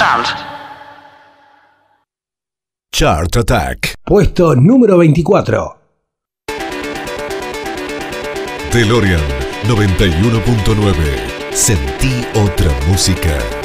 Sound. Chart Attack. Puesto número 24. DeLorean 91.9. Sentí otra música.